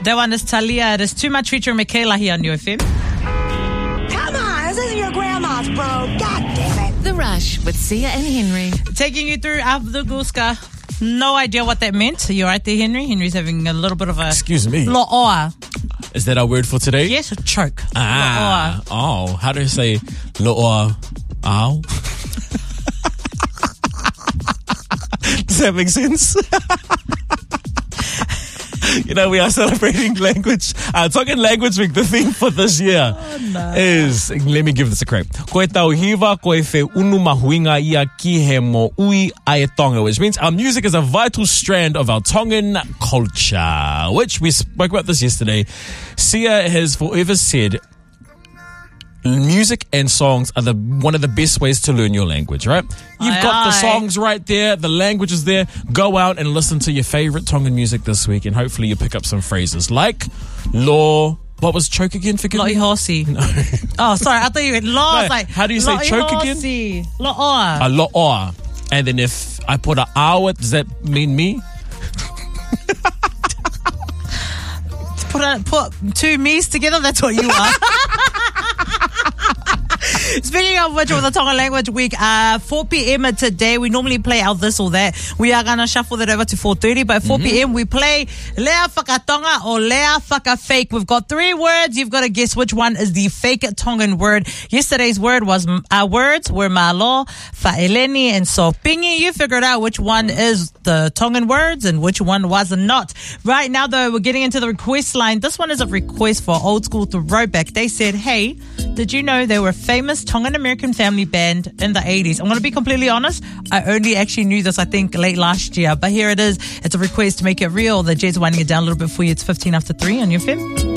That one is Talia. It is Too Much featuring Michaela here on UFM. Come on, this isn't your grandma's, bro. God damn it. The Rush with Sia and Henry. Taking you through Avduguska. No idea what that meant. You're right there, Henry. Henry's having a little bit of a... Excuse me. Lo'oa. Is that our word for today? Yes, a choke. Ah. Lo'oa. Oh, how do you say lo'oa? Ow? Does that make sense? You know, we are celebrating language. Talking language week. The theme for this year is, let me give this a crack. Koe tauhiwa, koe fe unu mahuinga ia ki he mo ui ae Tonga, which means our music is a vital strand of our Tongan culture, which we spoke about this yesterday. Sia has forever said music and songs are one of the best ways to learn your language, right? You've got the songs right there, the language is there. Go out and listen to your favorite Tongan music this week, and hopefully you pick up some phrases like lo. What was choke again? Forgive me. Lo'ihosi. No. Oh, sorry. I thought you went lo. I was like, how do you say choke again? Lo'oa. Lo'oa. And then if I put a awa, does that mean me? Put two me's together, that's what you are. Speaking of which, with the Tonga Language Week, 4 p.m. today, we normally play our this or that. We are going to shuffle that over to 4:30, but 4 p.m. we play Lea Whakatonga or Lea Whakafake. We've got 3 words. You've got to guess which one is the fake Tongan word. Yesterday's words were malo, fa'eleni, and sopingi. You figured out which one is the Tongan words and which one was not. Right now, though, we're getting into the request line. This one is a request for old school throwback. They said, hey, did you know they were a famous Tongan American family band in the 80s? I'm going to be completely honest. I only actually knew this, I think, late last year. But here it is. It's a request to make it real. The Jets winding it down a little bit for you. It's 15 after 3 on your film.